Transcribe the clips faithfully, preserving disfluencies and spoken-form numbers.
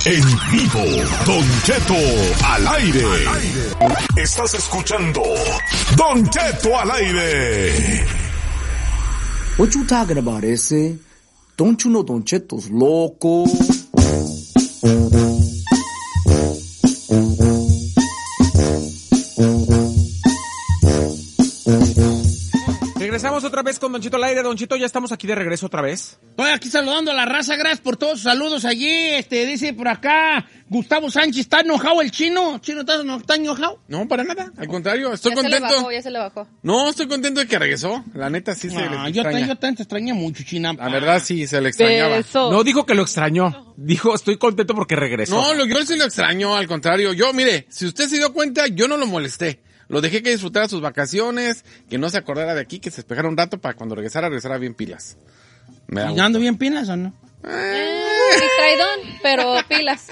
En vivo, Don Cheto al aire. Estás escuchando Don Cheto al aire. What you talking about, ese? Don't you know Don Cheto's loco? Regresamos otra vez con Don Chito al aire. Don Chito, ya estamos aquí de regreso otra vez. Estoy aquí saludando a la raza, gracias por todos sus saludos allí. Este, dice por acá, Gustavo Sánchez, ¿está enojado el chino? ¿Chino está, no, está enojado? No, para nada, al contrario, estoy ya contento. Se le bajó, ya se le bajó. No, estoy contento de que regresó. La neta sí se le Ah, yo, extraña. yo también te extraña mucho, China. La verdad sí, se le extrañaba. Beso. No dijo que lo extrañó. Dijo, estoy contento porque regresó. No, lo, yo sí lo extraño, al contrario. Yo, mire, si usted se dio cuenta, yo no lo molesté. Lo dejé que disfrutara sus vacaciones, que no se acordara de aquí, que se despejara un rato para cuando regresara, regresara bien pilas. Me da ¿Y gusto. ando bien pilas o no? Eh, distraidón, pero pilas.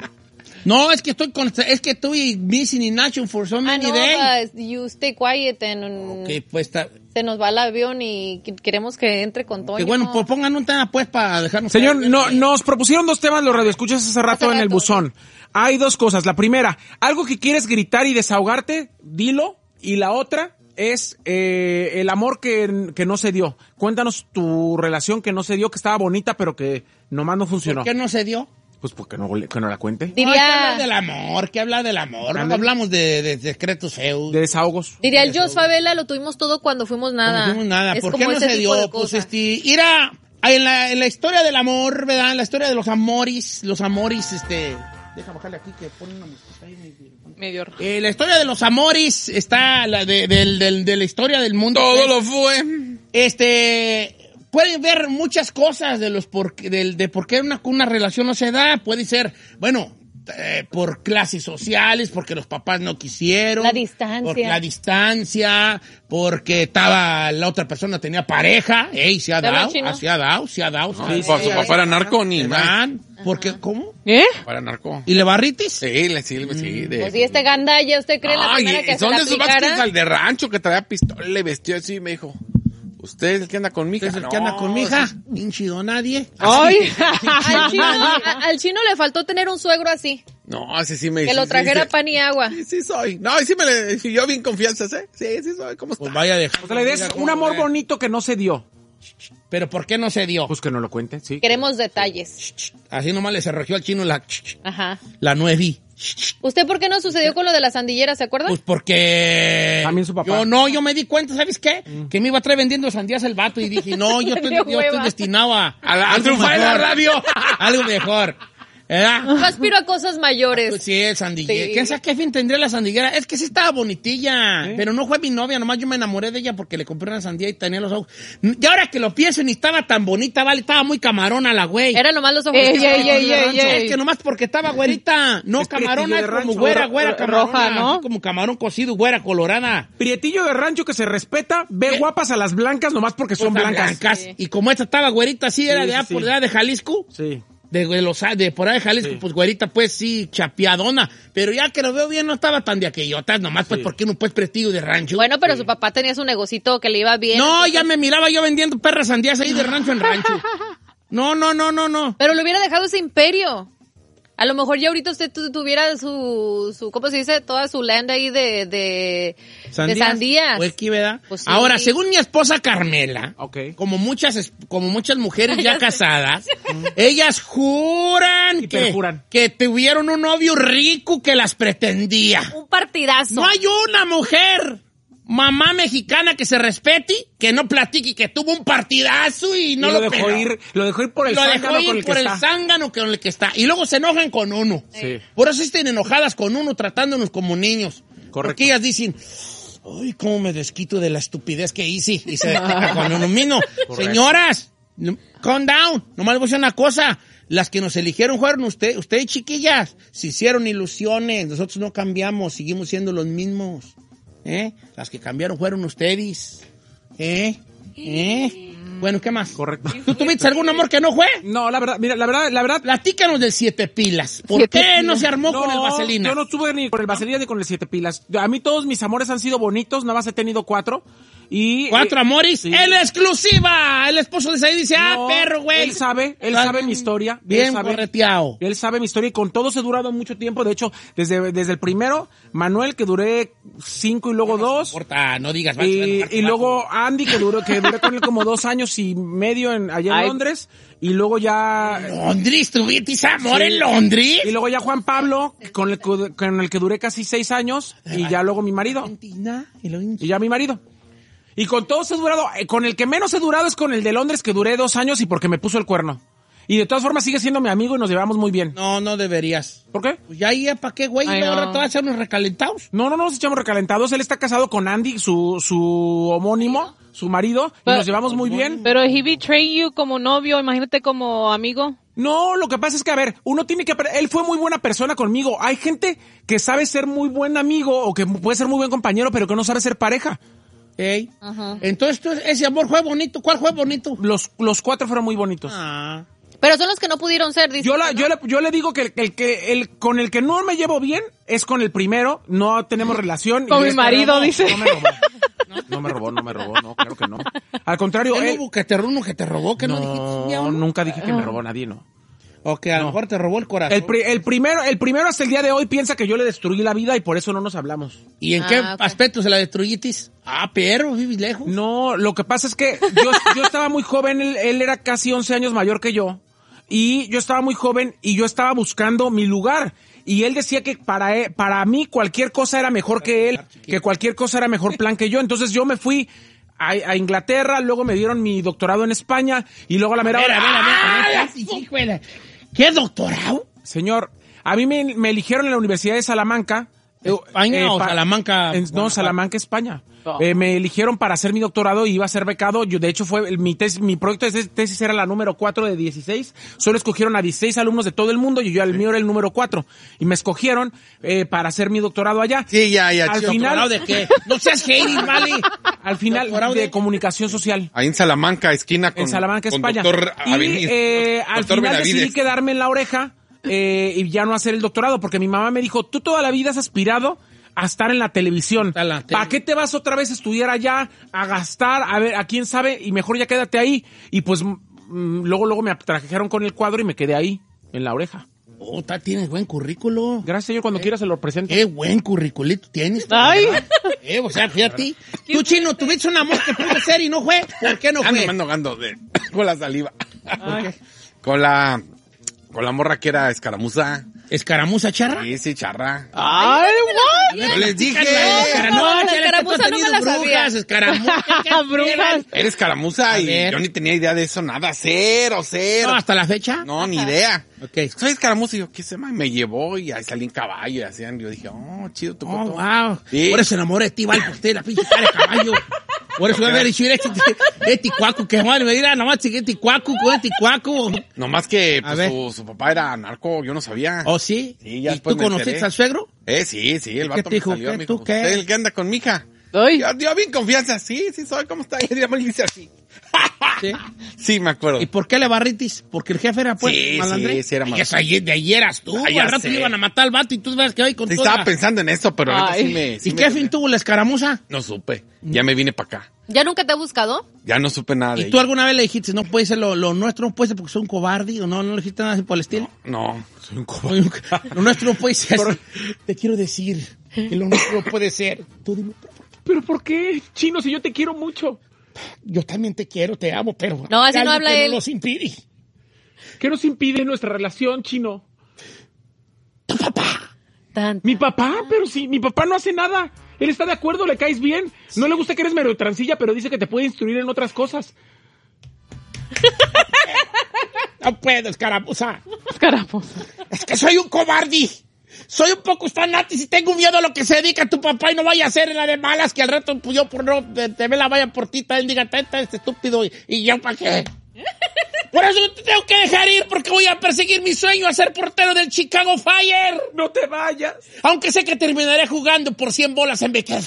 No, es que estoy con, es que estoy missing in action for so Ah, many no, days. but you stay quiet and Ok, pues está. se nos va el avión y qu- queremos que entre con Toño. Que bueno, pues pongan un tema pues para dejarnos. Señor, caer. no, nos propusieron dos temas los radioescuchas hace rato Hace en el rato, buzón. Hay dos cosas. La primera, algo que quieres gritar y desahogarte, dilo. Y la otra es eh, el amor que, que no se dio. Cuéntanos tu relación que no se dio, que estaba bonita, pero que nomás no funcionó. ¿Por qué no se dio? Pues porque no, que no la cuente. Diría... No, hay que hablar del Diría, amor, que habla del amor. No Ándale. hablamos de, de secretos feos. De desahogos. diría el Jos Favela, lo tuvimos todo cuando fuimos nada. No fuimos nada. Es ¿Por como qué no ese se tipo dio? de Pues cosas. este, ir a, a- en la, en la historia del amor, ¿verdad? En la historia de los amoris, los amoris, este... Deja bajarle aquí que pone una música ahí medio... Medio Eh, la historia de los amoris está la de, del- del- de la historia del mundo. Todo lo fue. Este, pueden ver muchas cosas de los por, del, de por qué una, una relación no se da. Puede ser, bueno, eh, por clases sociales, porque los papás no quisieron. La distancia. Por la distancia, porque estaba, la otra persona tenía pareja. Ey, se ha ¿Te habla dado, chino? ah, se ha dado, se ha dado. No, sí, pues, sí, su papá era narco, ni ¿verdad? más. Porque, ¿cómo? ¿Eh? Para narco. ¿Y le barritis? Sí, le sí, sí. De... Pues sí, este gandalla, ¿usted cree la Ay, primera y que se son la de esos vatos aplicara? al de rancho que traía pistola, le vestió así y me dijo, ¿usted es el que anda con mi hija? ¿Es el No, que anda con mi hija? Hinchido nadie. Ay, al chino, a- al chino le faltó tener un suegro así, No, ese sí me que lo sí, trajera sí, pan y agua. Sí, sí soy. No, y sí me le yo bien confianza, ¿eh? Sí, sí soy. ¿Cómo está? Pues vaya a dejar. O sea, la idea es un amor bonito que no se dio. Pero ¿por qué no se dio? Pues que no lo cuente, sí. Queremos detalles. Así nomás le cerrojeó al chino la, Ajá. la nuevi. ¿Usted por qué no sucedió con lo de las sandilleras, se acuerda? Pues porque... También su papá. Yo no, yo me di cuenta, ¿sabes qué? Que me iba a traer vendiendo sandías el vato y dije, no, yo estoy, De yo estoy hueva. destinado a... A la- a algo triunfar en la mejor. radio. Algo mejor. ¿Verdad? Yo aspiro a cosas mayores. Pues sí, el sandillero. Sí. ¿Quién sabe qué fin tendría la sandillera? Es que sí estaba bonitilla, pero no fue mi novia, nomás yo me enamoré de ella porque le compré una sandía y tenía los ojos. Y ahora que lo pienso, ni estaba tan bonita, vale, estaba muy camarona la güey. Era nomás los ojos. Ey, que- ey, ey, ey, ey. Es que nomás porque estaba güerita, no Es camarona, prietillo es de como rancho. güera, güera, Ro- camarona, roja, ¿no? así como camarón cocido, güera, colorada. Prietillo de rancho que se respeta, ve guapas a las blancas nomás porque son Cosas blancas. Sí. Y como esta estaba güerita, sí, era Sí, de, sí, ah, por sí. allá de Jalisco. Sí. De, de los de por ahí de Jalisco, Sí. pues güerita, pues sí, chapeadona. Pero ya que lo veo bien, no estaba tan de aquellotas, nomás pues Sí. porque uno pues prestigio de rancho. Bueno, pero su papá tenía su negocito que le iba bien. no, entonces- ya me miraba yo vendiendo perras sandías ahí de rancho en rancho. No, no, no, no, no. Pero le hubiera dejado ese imperio. A lo mejor ya ahorita usted tu- tuviera su, su, ¿cómo se dice? Toda su land ahí de, de, de sandías. Pues aquí, ¿verdad? Pues sí. Ahora, según mi esposa Carmela, Ok. como muchas, es- como muchas mujeres ya casadas, ellas juran Y que, perjuran. que tuvieron un novio rico que las pretendía. Un partidazo. No hay una mujer, mamá mexicana que se respete, que no platique que tuvo un partidazo y no Y lo, lo dejó peló. ir, lo dejó ir por el Lo dejó zángano ir con el que por el está. zángano con el que está. Y luego se enojan con uno. Sí. Por eso estén enojadas con uno, tratándonos como niños. Correcto. Porque ellas dicen, ay, cómo me desquito de la estupidez que hice. Y se desquitan con uno mismo. Correcto. Señoras, no- calm down. Nomás les voy a decir una cosa. Las que nos eligieron fueron usted, ustedes chiquillas. Se hicieron ilusiones. Nosotros no cambiamos, seguimos siendo los mismos. ¿Eh? Las que cambiaron fueron ustedes. ¿Eh? ¿Eh? Bueno, ¿qué más? Correcto. ¿Tú tuviste algún amor que no fue? No, la verdad, mira, la verdad, la verdad. Platícanos del siete pilas. ¿Por Siete qué pilas. no se armó No, con el vaselina? Yo no estuve ni con el vaselina ni con el siete pilas. A mí todos mis amores han sido bonitos, nada más he tenido cuatro. Y, Cuatro eh, amores. sí. ¡En exclusiva! El esposo de Said dice, ah, No, perro, güey. Él sabe, él sabe mi historia. Bien él sabe, correteado. Él sabe mi historia y con todos he durado mucho tiempo. De hecho, desde, desde el primero, Manuel, que duré cinco y luego No dos. importa, no digas. vas a Y, enojarte, y vato. luego Andy, que duró, que duré con él como dos años y medio en, allá en Ay. Londres. Y luego ya... ¿Londres? ¿Tuviste amor Sí. en Londres? Y luego ya Juan Pablo, con el, que- con el que duré casi seis años. Y ya luego mi marido. Argentina, y luego- Y ya mi marido. Y con todos he durado, eh, con el que menos he durado es con el de Londres, que duré dos años y porque me puso el cuerno. Y de todas formas sigue siendo mi amigo y nos llevamos muy bien. No, no deberías. ¿Por qué? Pues ya ahí, ¿para qué, güey? Ay, Luego no. ahora te vas a hacer unos recalentados. No, no, no nos echamos recalentados. Él está casado con Andy, su, su homónimo, su marido, y Pero- nos llevamos muy bien. Pero he betrayed you como novio, imagínate como amigo. No, lo que pasa es que, a ver, uno tiene que... apre- Él fue muy buena persona conmigo. Hay gente que sabe ser muy buen amigo o que puede ser muy buen compañero, pero que no sabe ser pareja. Ey. Ajá. Entonces, tú- ese amor fue bonito. ¿Cuál fue bonito? Los, los cuatro fueron muy bonitos. Ah. Pero son los que no pudieron ser, dice. Yo, la, yo, le, yo le digo que el, el que el con el que no me llevo bien es con el primero, no tenemos relación. Con y mi este marido, no, dice. No me robó. No me robó, no me robó, no, claro que no. Al contrario, ¿Él él, hubo que te, uno que te robó? ¿Que no, dijiste un día no, uno? nunca dije que me robó nadie, no. O que a lo No. mejor te robó el corazón. El, pri- el primero, el primero hasta el día de hoy piensa que yo le destruí la vida y por eso no nos hablamos. ¿Y en Ah, qué ok. aspecto se la destruyitis? Ah, pero viví lejos. No, lo que pasa es que yo, yo estaba muy joven, él, él era casi once años mayor que yo. Y yo estaba muy joven y yo estaba buscando mi lugar. Y él decía que para él- para mí cualquier cosa era mejor que él, que cualquier cosa era mejor plan que yo. Entonces yo me fui a, a Inglaterra, luego me dieron mi doctorado en España y luego a la mera Mira, hora... mira, mira, ¡Ah! mira, hijo de la- ¿Qué doctorado? Señor, a mí me, me eligieron en la Universidad de Salamanca. ¿España Eh, o pa- Salamanca? en- no, Guanajuato? Salamanca, España. Eh, me eligieron para hacer mi doctorado y iba a ser becado. Yo, de hecho, fue el- mi tesis, mi proyecto de tesis era la número cuatro de dieciséis. Solo escogieron a dieciséis alumnos de todo el mundo y yo, el mío era el número cuatro. Y me escogieron eh, para hacer mi doctorado allá. Sí, ya, ya. Al chido. final- ¿Doctorado de qué? No seas hater, vale. Al final ¿Doctorado de de- comunicación social. Ahí en Salamanca, esquina con, En Salamanca, con España. doctor y Avenid- eh, al doctor final Benavides. decidí quedarme en la oreja eh, y ya no hacer el doctorado, porque mi mamá me dijo, tú toda la vida has aspirado a estar en la televisión. A la tele. ¿Para qué te vas otra vez a estudiar allá, a gastar, a ver, a quién sabe, y mejor ya quédate ahí? Y pues mm, luego, luego me trajeron con el cuadro y me quedé ahí, en la oreja. Oh, ta- tienes buen currículo. Gracias, señor, cuando quiera se lo presento. Qué buen curriculito tienes. Ay. Eh, o sea, fíjate. Tú, Chino, tuviste un amor que pudo ser y no fue. ¿Por qué no Ando, fue? me ando ahogando de, con la saliva. Ay. Con la, con la morra que era escaramuza. ¿Escaramuza charra? Sí, sí, charra. Ay, what? Yo les dije. Escara- No, no, la chale, que tú has escaramuza no me tenido la sabía. brujas, escaramuza. ¿qué Brujas. Eres escaramuza A y ver. yo ni tenía idea de eso, nada. Cero, cero. No, hasta la fecha. No, ni idea. Ok. Soy escaramuza y yo, ¿qué se llama? Y me llevó y ahí salí en caballo y hacían. Yo dije, oh, chido tu Oh, coto. wow. Sí. Por eso se enamoré de ti, vale, por usted, la pinche cara de caballo. Por eso voy a ver, y este, este cuaco, que madre me dirá, nomás sigue este cuaco, con este cuaco. Nomás que A pues, ver. su, su papá era narco, yo no sabía. ¿Oh, sí? Sí, ya ¿Y después tú me conociste enteré. al suegro? Eh, sí, sí, el ¿Qué vato te dijo? me salió, ¿Qué? me ¿Tú dijo, qué? ¿usted el que anda con mi hija? Ay. Yo, yo bien confianza, sí, sí, soy, ¿cómo está? Y me dice así. Sí. Sí, me acuerdo. ¿Y por qué le barritis? Porque el jefe era, pues, Sí, malandrén. sí, sí era Ay, mal- eso ayer, de ayer eras tú. Ah, ya Al rato sé. le iban a matar al vato y tú ves que hoy con Sí, toda- estaba pensando en eso, pero ahorita Ay. sí me... sí ¿Y me- qué fin tuvo la escaramuza? No supe. Ya me vine para acá. ¿Ya nunca te ha buscado? Ya no supe nada de ¿Y tú ella. alguna vez le dijiste, no puede ser lo, lo nuestro, no puede ser porque soy un cobarde? ¿O no, no le dijiste nada así por el estilo? No, soy un cobarde. Lo nuestro no puede ser así. Te quiero decir que lo nuestro no puede ser. Tú dime, ¿Pero por qué, Chino, si yo te quiero mucho? yo también te quiero, te amo, pero... No, así hay no algo habla que él. No nos impide. ¿Qué nos impide nuestra relación, Chino? Tu papá. Tan- Mi papá, pero si mi papá no hace nada. Él está de acuerdo, le caes bien. No le gusta que eres medio transilla, pero dice que te puede instruir en otras cosas. No puedo, escaramuza. Carapos. Es que soy un cobarde. Soy un poco fanatis y tengo miedo a lo que se dedica tu papá y no vaya a ser en la de malas que al rato pues, yo por no te, te ve la vaya por ti, también diga, tanta este estúpido y, y yo para qué. Por eso te tengo que dejar ir, porque voy a perseguir mi sueño a ser portero del Chicago Fire. No te vayas. Aunque sé que terminaré jugando por cien bolas en Becas. ¡No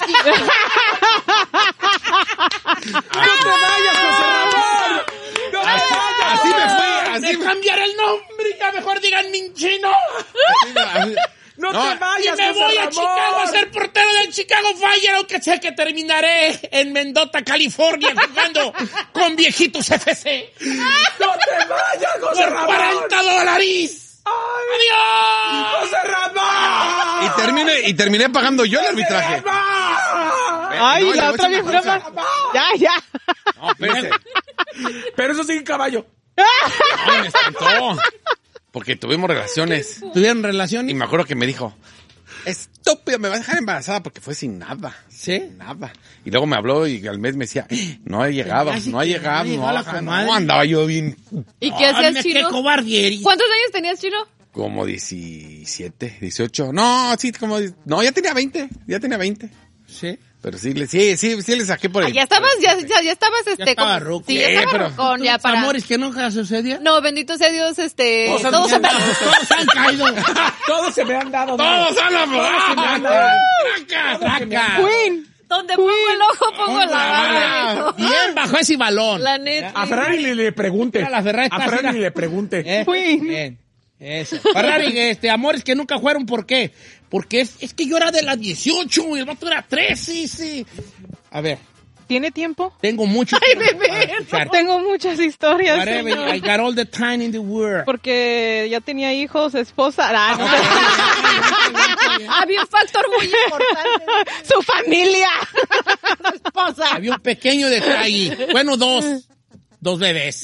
te vayas, José Ramón! ¡No te vayas! Así me fui, así De me... cambiar el nombre, ya mejor digan Minchino. ¡No, No, te vayas, Y me José voy a Ramón! Chicago a ser portero del Chicago Fire, aunque sé que terminaré en Mendota, California, jugando con Viejitos F C. ¡No te vayas, José Por Ramón! cuarenta dólares. ¡Adiós! ¡José Ramón! Y terminé, y terminé pagando yo el arbitraje. Ay, No, y le la voy a otra echar vez una más. Ya, ya. No, espérese. Pero eso sí, caballo. Ay, me espantó. Porque tuvimos relaciones. ¿Tuvieron relaciones? Y me acuerdo que me dijo, estúpido, me va a dejar embarazada porque fue sin nada. ¿Sí? Sin nada. Y luego me habló y al mes me decía, no he llegado, Casi no ha que llegado, no llegó no, la ajá, comadre. no, andaba yo bien, ¿Y qué Ay, hacías, me- Chino? ¡Qué cobarde eres! ¿Cuántos años tenías, Chino? como diecisiete, dieciocho. No, sí, como, no, ya tenía veinte, ya tenía veinte. ¿Sí? Pero sí, le- sí, sí, sí le saqué por Ah, el... ya estabas, ya, ya, ya estabas, este, estaba como- ruco. Sí, ya Sí, estaba pero- rucón, ya para. Amores que nunca sucedió. No, bendito sea Dios, este, Todos han- todos se me... Todos han caído. Todos se me han dado. ¡Todos han han dado. ¡Traca, traca! Queen. Donde pongo el ojo, pongo la bala. Bien bajo ese balón. La neta. A Ferrari le, le pregunte. Mira, la Ferrari A está Ferrari así, le pregunte. ¿Eh? Queen. Bien. Eso. Ferrari, este, amores que nunca fueron, ¿por qué? Porque es, es que yo era de las dieciocho y el vato era trece, sí. A ver, ¿Tiene tiempo? tengo mucho Ay, tiempo bebé, para escuchar. Tengo muchas historias. Whatever, señor. I got all the time in the world. Porque ya tenía hijos, esposa. Ah, no. Había un factor muy importante. Su familia. Su esposa. Había un pequeño detalle. Bueno, dos. Dos bebés.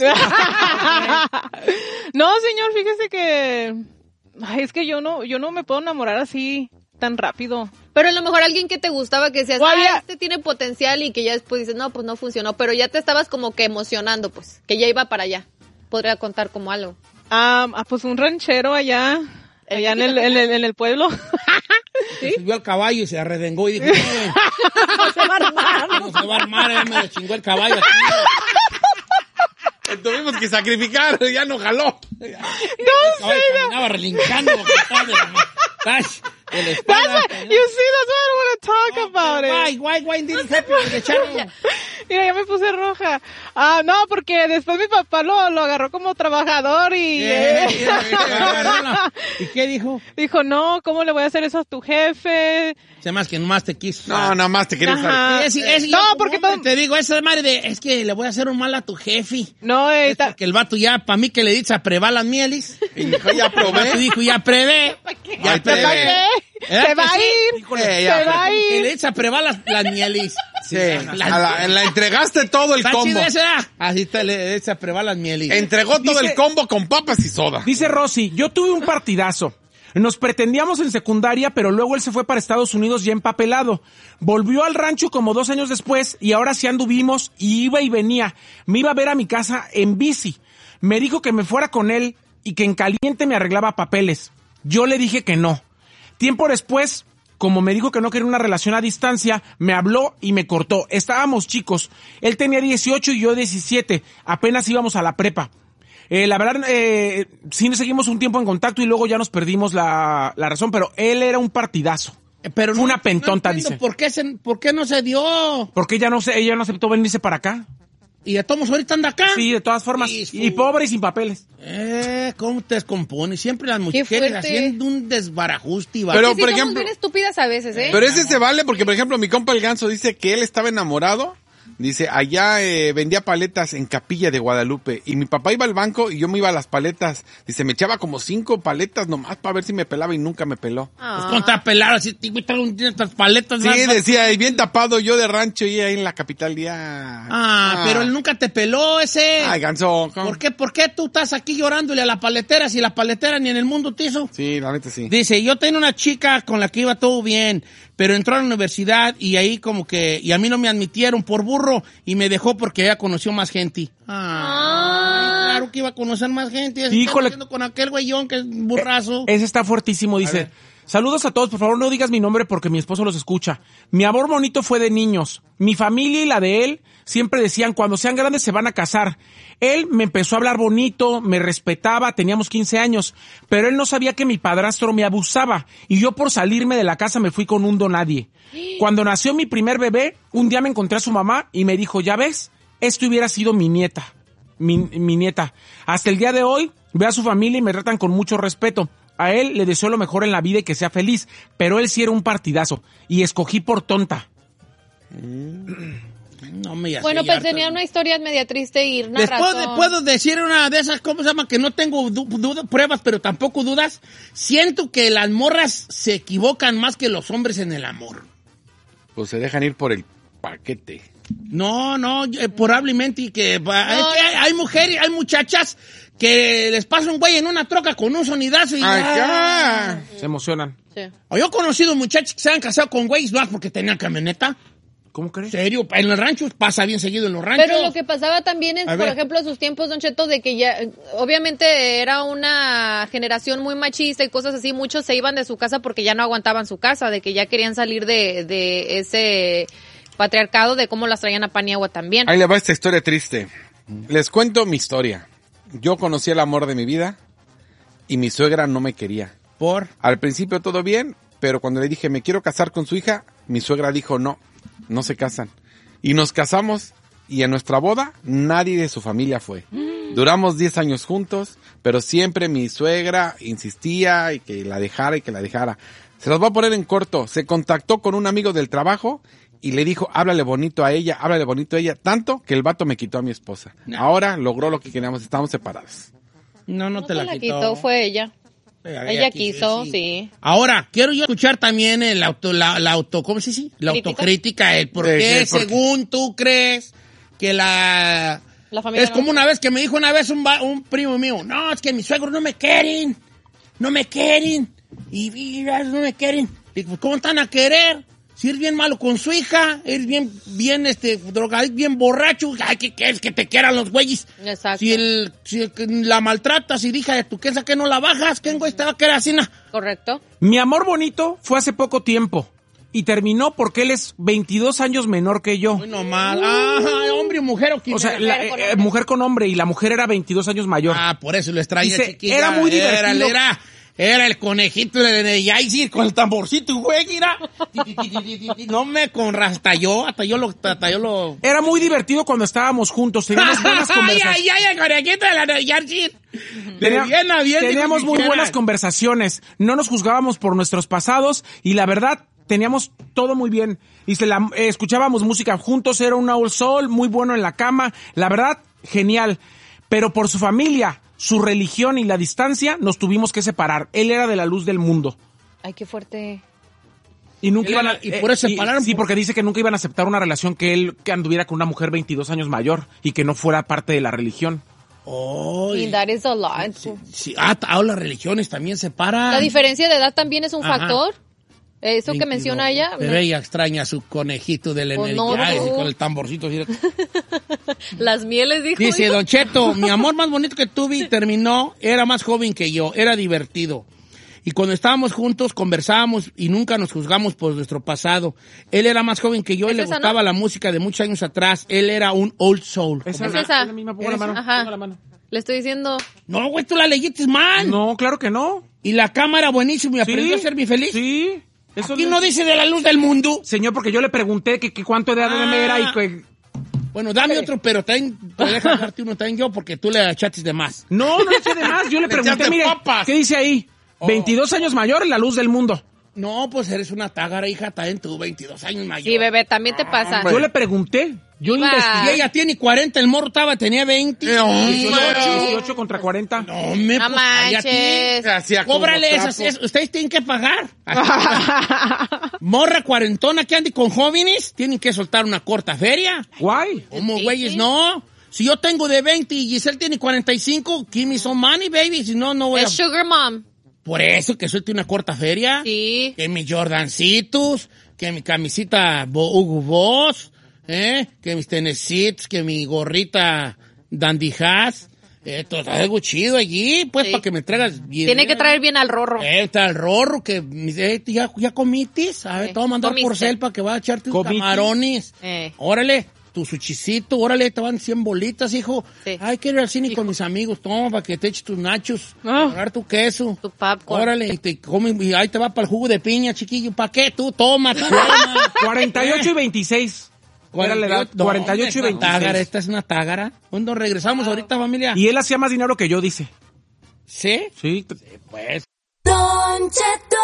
No, señor, fíjese que ay, es que yo no, yo no me puedo enamorar así tan rápido. Pero a lo mejor alguien que te gustaba que decías, O había- ah, este tiene potencial y que ya después dices, no, pues no funcionó, pero ya te estabas como que emocionando, pues, que ya iba para allá. Podría contar como algo. Ah, ah, pues un ranchero allá, allá en el, en el, en el pueblo. Se subió al caballo y se arredengó y dijo, "Eh, No se va a armar. no se va a armar, ya me lo chingó el caballo aquí". Tuvimos que sacrificar, ya no jaló. No El caballo sé. caminaba relincando lo que estaba de la Dash, de la espalda. That's what, you see, that's why I don't want to talk about Why, it. why, why didn't it happen with the channel? Mira, ya me puse roja. Ah, no, porque después mi papá lo, lo agarró como trabajador y Yeah, eh, yeah, yeah. ¿Y qué dijo? dijo, no, ¿cómo le voy a hacer eso a tu jefe? Se más que nomás te quiso. No, nada más te quería usar. Ajá. Es, es, No, yo como porque hombre todo- te digo, esa madre de, es que le voy a hacer un mal a tu jefe. No, eh, Es ta- porque el vato ya, para mí que le dice a prevar las mieles. Y dijo, ya El vato probé. dijo, ya prevé. Ya Ay, ¿se va a te- qué? ¿Verdad Se va que a sí? ir, Híjole, ya. se va a Que le ir. dice a prevar las, las mieles. Sí, a la, la entregaste todo el ¿Está combo. chido ese, ah? Así te le dice a prevar las mieles. Entregó todo Dice- el combo con papas y soda. Dice Rosy, yo tuve un partidazo. Nos pretendíamos en secundaria, pero luego él se fue para Estados Unidos ya empapelado. Volvió al rancho como dos años después y ahora sí anduvimos y iba y venía. Me iba a ver a mi casa en bici. Me dijo que me fuera con él y que en caliente me arreglaba papeles. Yo le dije que no. Tiempo después, como me dijo que no quería una relación a distancia, me habló y me cortó. Estábamos chicos. Él tenía dieciocho y yo diecisiete. Apenas íbamos a la prepa. Eh, la verdad, eh, sí nos seguimos un tiempo en contacto y luego ya nos perdimos la, la razón, pero él era un partidazo. Pero Fue una pentonta, entiendo dice. ¿Por qué, se, ¿Por qué no se dio? Porque ella no se, ella no aceptó venirse para acá. Y a todos ahorita anda acá. Sí, de todas formas. Y- Y pobre y sin papeles. Eh, ¿cómo te descompone? Siempre las Qué mujeres fuerte. haciendo un desbarajuste. y va- Pero, Sí, por somos ejemplo- bien estúpidas a veces, ¿eh? Pero ese se vale porque, por ejemplo, mi compa el Ganso dice que él estaba enamorado. Dice, allá eh, vendía paletas en Capilla de Guadalupe. Y mi papá iba al banco y yo me iba a las paletas. Dice, me echaba como cinco paletas nomás para ver si me pelaba y nunca me peló. Ah. Pues contra pelar así, te traigo unas paletas. Sí, más- decía, y bien tapado yo de rancho y ahí en la capital ya. Ah, pero él nunca te peló ese. Ay, Ganso. ¿cómo? ¿Por qué, ¿Por qué tú estás aquí llorándole a la paletera si la paletera ni en el mundo te hizo? Sí, la neta sí. Dice, yo tenía una chica con la que iba todo bien, pero entró a la universidad y ahí como que, y a mí no me admitieron por burro y me dejó porque ella conoció más gente. Ah, claro que iba a conocer más gente. Así Híjole. está haciendo con aquel güeyón que es burrazo. Ese está fuertísimo, dice. Saludos a todos, por favor no digas mi nombre porque mi esposo los escucha. Mi amor bonito fue de niños. Mi familia y la de él siempre decían, cuando sean grandes se van a casar. Él me empezó a hablar bonito, me respetaba, teníamos quince años, pero él no sabía que mi padrastro me abusaba y yo por salirme de la casa me fui con un donadie. Cuando nació mi primer bebé, un día me encontré a su mamá y me dijo, ya ves, esto hubiera sido mi nieta, mi, mi nieta. Hasta el día de hoy veo a su familia y me tratan con mucho respeto. A él le deseo lo mejor en la vida y que sea feliz, pero él sí era un partidazo y escogí por tonta. No me Bueno, pues tenía una historia media triste y una Después razón. de, puedo decir una de esas, ¿cómo se llama? Que no tengo du- duda- pruebas, pero tampoco dudas. Siento que las morras se equivocan más que los hombres en el amor. Pues se dejan ir por el paquete. No, no, eh, probablemente y que, va- es que hay, hay mujeres, hay muchachas que les pasa un güey en una troca con un sonidazo y Ay, ah. Se emocionan. Sí. O yo he conocido muchachos que se han casado con güeyes no porque tenían camioneta. ¿Cómo crees? Serio, en los ranchos pasa bien seguido en los ranchos. Pero lo que pasaba también es, A por ver. ejemplo, en sus tiempos, Don Cheto, de que ya, obviamente era una generación muy machista y cosas así, muchos se iban de su casa porque ya no aguantaban su casa, de que ya querían salir de, de ese patriarcado, de cómo las traían a pan y agua también. Ahí le va esta historia triste. Les cuento mi historia. Yo conocí el amor de mi vida y mi suegra no me quería. Por. Al principio todo bien, pero cuando le dije me quiero casar con su hija, mi suegra dijo no, no se casan. Y nos casamos y en nuestra boda nadie de su familia fue. Duramos diez años juntos, pero siempre mi suegra insistía y que la dejara y que la dejara. Se los voy a poner en corto. Se contactó con un amigo del trabajo y le dijo, háblale bonito a ella, háblale bonito a ella, tanto que el vato me quitó a mi esposa. No. Ahora logró lo que queríamos, estamos separados. No, no, No te la, la quitó. quitó, fue ella. Ella, Ella quiso, sí. Ahora, quiero yo escuchar también el auto, la, la auto, ¿cómo se dice? La ¿Crítica? autocrítica, el por De- qué, de- por qué. según tú crees que la... La familia es no- como una vez que me dijo una vez un, va- un primo mío, no, es que mis suegros no me quieren, no me quieren, y, y no me quieren. Digo, pues, ¿cómo están a querer? Si eres bien malo con su hija, eres bien, bien, este, drogadicto, bien borracho, ay, ¿qué quieres? Que te quieran los güeyes. Exacto. Si, el, si el- la maltratas y hija de tu queso que no la bajas, ¿qué güey te va a querer así? na? Correcto. Mi amor bonito fue hace poco tiempo y terminó porque él es veintidós años menor que yo. Muy normal. Ah, hombre o mujer o quién O sea, era? la, Mujer con eh, hombre. mujer con hombre y la mujer era veintidós años mayor. Ah, por eso lo extraña, Dice, chiquilla. era muy divertido. Era, era, era el conejito de, de Yaisir con el tamborcito, güey, mira. No me con hasta yo, hasta yo lo, hasta yo lo... Era muy divertido cuando estábamos juntos, teníamos buenas ay, conversaciones. ay, ay, el conejito de la de Yaisir. De Tenía- bien a bien. teníamos dijo muy que buenas era. conversaciones, no nos juzgábamos por nuestros pasados y la verdad teníamos todo muy bien. Y se la, eh, escuchábamos música juntos, era un old soul muy bueno en la cama, la verdad genial. Pero por su familia, su religión y la distancia nos tuvimos que separar. Él era de la luz del mundo. Ay, qué fuerte. Y nunca Él iban a, era- y por eso eh, separaron Sí, por- porque dice que nunca iban a aceptar una relación que él que anduviera con una mujer veintidós años mayor y que no fuera parte de la religión. Ay, Y that is a lot. sí, ah, ah, las religiones también separan. La diferencia de edad también es un Ajá. factor. Eso que veintidós. menciona ella. Pero ella extraña su conejito del Oh, N no, L no. con el tamborcito. así. Las mieles, dijo. Dice, Don Cheto, mi amor más bonito que tuve y terminó, era más joven que yo, era divertido. Y cuando estábamos juntos, conversábamos y nunca nos juzgamos por nuestro pasado. Él era más joven que yo y ¿Es le esa, gustaba no? la música de muchos años atrás. Él era un old soul. Esa Es es esa. la misma, pongo la mano, Ajá. pongo la mano. Le estoy diciendo. No, güey, tú la leíste mal. No, claro que no. Y la cámara buenísimo y aprendió Sí, a ser mi feliz. Sí. Eso Aquí le- no dice de la luz del mundo. Señor, porque yo le pregunté que, que cuánto edad Ah. era y que... Bueno, dame otro, pero también te deja darte uno también yo porque tú le echaste de más. No, no le eché de más. Yo le Le pregunté, echaste mire, papas. ¿qué dice ahí? Oh. veintidós años mayor en la luz del mundo. No, pues eres una tágara, hija, también tú, veintidós años mayor. Sí, bebé, también te pasa. Yo le pregunté. Yo Iba- investigué. Y ella tiene cuarenta, el morro estaba, tenía veinte. dieciocho, dieciocho contra cuarenta. No, me No pues, cállate. manches. Hacía como Cóbrale trapo. esas, esas, ustedes tienen que pagar. Morra cuarentona que ande con jóvenes, tienen que soltar una corta feria. Guay. ¿Cómo, Sí, güeyes? sí. No. Si yo tengo de veinte y Giselle tiene cuarenta y cinco, give me some money, baby. Si no, no voy a... Es Sugar Mom. Por eso que suelte una corta feria. Sí. Que mis Jordancitos, que mi camisita Bo- Hugo Boss, ¿eh? Que mis tenecitos, que mi gorrita Dandy Has, Esto es algo chido allí, pues, Sí. para que me traigas bien. Tiene que traer bien al rorro. Eh, está el rorro que eh, ya, ya comitis. A ver, Sí. te voy a mandar Comiste. por cel para que vaya a echarte tus Comiti. camarones. Eh. Órale, tu suchicito, órale, te van cien bolitas, hijo. Sí. Ay, quiero ir al cine con mis amigos. Toma, para que te eches tus nachos. Ah. Agarrar tu queso. Tu popcorn. Órale, y, te come, y ahí te va para el jugo de piña, chiquillo. ¿Para qué tú? Toma, tú, toma. cuarenta y ocho y veintiséis. Era la edad, No, cuarenta y ocho y hombre, esta tágara, veintiséis. esta es una tágara. ¿Cuándo regresamos ahorita, familia? Y él hacía más dinero que yo, dice. ¿Sí? Sí. Pues. Don Cheto.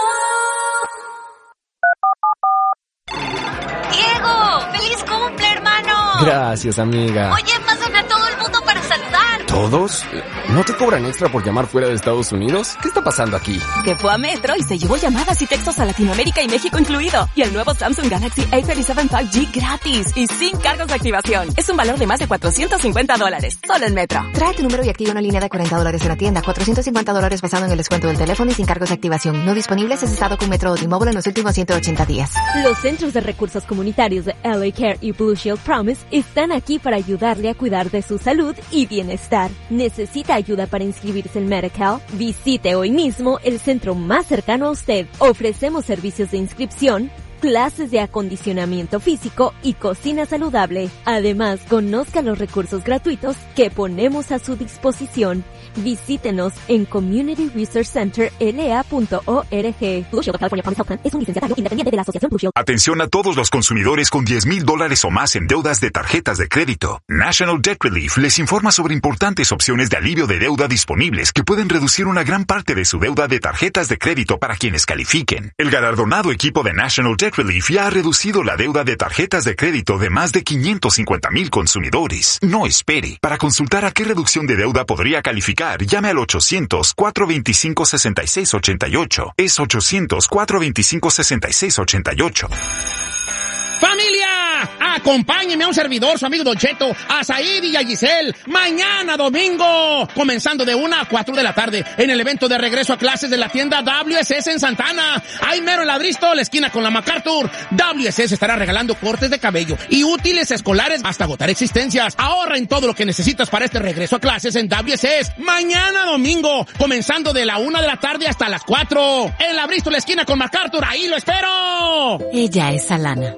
Diego, feliz cumple, hermano. Gracias, amiga. Oye, pasan a todo el mundo para saludar. ¿Todos? ¿No te cobran extra por llamar fuera de Estados Unidos? ¿Qué está pasando aquí? Que fue a Metro y se llevó llamadas y textos a Latinoamérica y México incluido. Y el nuevo Samsung Galaxy A treinta y siete cinco G gratis y sin cargos de activación. Es un valor de más de cuatrocientos cincuenta dólares. Solo en Metro. Trae tu número y activa una línea de cuarenta dólares en la tienda. cuatrocientos cincuenta dólares basado en el descuento del teléfono y sin cargos de activación. No disponibles es estado con Metro o T-Mobile en los últimos ciento ochenta días. Los Centros de Recursos Comunitarios de L A Care y Blue Shield Promise están aquí para ayudarle a cuidar de su salud y bienestar. ¿Necesita ayuda para inscribirse en Medi-Cal? Visite hoy mismo el centro más cercano a usted. Ofrecemos servicios de inscripción, clases de acondicionamiento físico y cocina saludable. Además, conozca los recursos gratuitos que ponemos a su disposición. Visítenos en community research center l a punto org. Blue Shield of California Promise Health Plan es un licenciatario independiente de la Asociación Blue Shield. Atención a todos los consumidores con diez mil dólares o más en deudas de tarjetas de crédito. National Debt Relief les informa sobre importantes opciones de alivio de deuda disponibles que pueden reducir una gran parte de su deuda de tarjetas de crédito para quienes califiquen. El galardonado equipo de National Debt Relief ya ha reducido la deuda de tarjetas de crédito de más de quinientos cincuenta mil consumidores. No espere. Para consultar a qué reducción de deuda podría calificar, llame al ochocientos, cuatrocientos veinticinco, sesenta y seis ochenta y ocho. Es ochocientos, cuatrocientos veinticinco, sesenta y seis ochenta y ocho. ¡Familia! Acompáñeme a un servidor, su amigo Don Cheto, a Said y a Giselle, mañana domingo, comenzando de una a cuatro de la tarde, en el evento de regreso a clases de la tienda W S S en Santana. Ahí mero en la Bristol, la esquina con la MacArthur. W S S estará regalando cortes de cabello y útiles escolares hasta agotar existencias. Ahorra en todo lo que necesitas para este regreso a clases en W S S. Mañana domingo, comenzando de la una de la tarde hasta las cuatro. En la Bristol, la esquina con MacArthur. Ahí lo espero. Ella es Alana.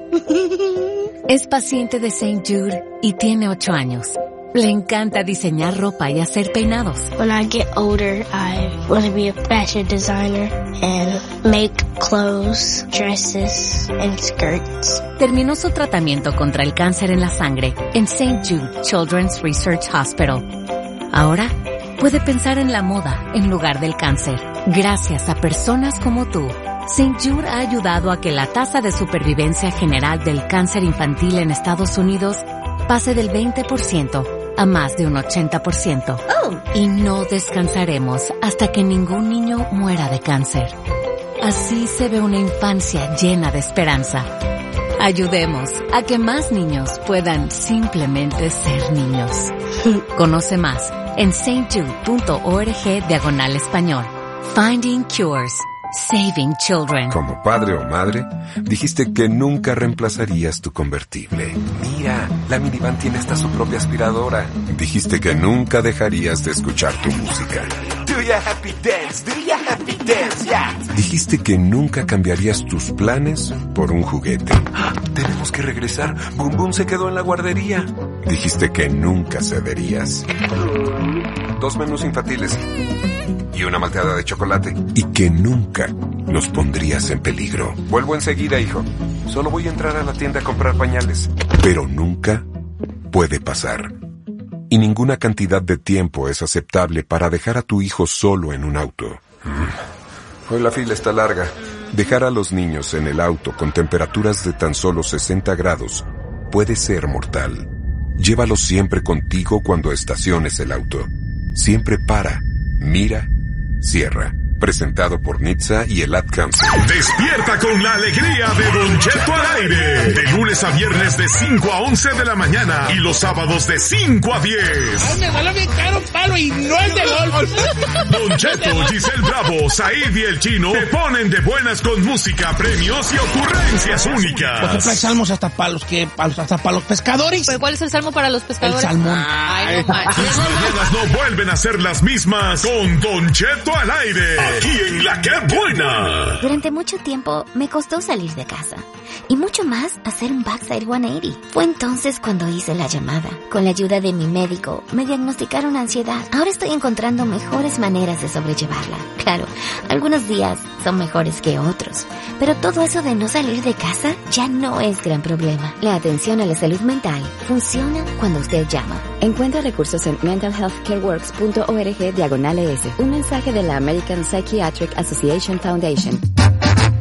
Es paciente de Saint Jude y tiene ocho años. Le encanta diseñar ropa y hacer peinados. When I get older, I want to be a fashion designer and make clothes, dresses, and skirts. Terminó su tratamiento contra el cáncer en la sangre en Saint Jude Children's Research Hospital. Ahora puede pensar en la moda en lugar del cáncer. Gracias a personas como tú, Saint Jude ha ayudado a que la tasa de supervivencia general del cáncer infantil en Estados Unidos pase del veinte por ciento a más de un ochenta por ciento. Oh. Y no descansaremos hasta que ningún niño muera de cáncer. Así se ve una infancia llena de esperanza. Ayudemos a que más niños puedan simplemente ser niños. Conoce más en saintjude.org diagonal español. Finding Cures. Saving Children. Como padre o madre, dijiste que nunca reemplazarías tu convertible. Mira, la minivan tiene hasta su propia aspiradora. Dijiste que nunca dejarías de escuchar tu música. Do ya happy dance, do ya happy dance, yeah. Dijiste que nunca cambiarías tus planes por un juguete. ¡Ah! Tenemos que regresar. Boom Boom se quedó en la guardería. Dijiste que nunca cederías. Dos menús infantiles y una malteada de chocolate. Y que nunca los pondrías en peligro. Vuelvo enseguida, hijo. Solo voy a entrar a la tienda a comprar pañales. Pero nunca puede pasar. Y ninguna cantidad de tiempo es aceptable para dejar a tu hijo solo en un auto. Hoy la fila está larga. Dejar a los niños en el auto con temperaturas de tan solo sesenta grados puede ser mortal. Llévalos siempre contigo cuando estaciones el auto. Siempre para, mira, cierra. Presentado por N H T S A y el Ad Council. Despierta con la alegría de Don Cheto al aire. De lunes a viernes de cinco a once de la mañana y los sábados de cinco a diez. Ay, me salió bien caro un palo y no es de golf. Don Cheto, Giselle Bravo, Said y el Chino te ponen de buenas con música, premios y ocurrencias únicas. Por ejemplo, hay salmos hasta para los que, hasta para los pescadores. ¿Pero cuál es el salmo para los pescadores? El salmón. Ay, no manches. Tus mañanas no vuelven a ser las mismas con Don Cheto al aire. Aquí en La Que Buena. Durante mucho tiempo me costó salir de casa. Y mucho más hacer un backside ciento ochenta. Fue entonces cuando hice la llamada. Con la ayuda de mi médico, me diagnosticaron ansiedad. Ahora estoy encontrando mejores maneras de sobrellevarla. Claro, algunos días son mejores que otros. Pero todo eso de no salir de casa ya no es gran problema. La atención a la salud mental funciona cuando usted llama. Encuentra recursos en mental health care works punto org diagonal es. Un mensaje de la American Psychiatric Association Foundation.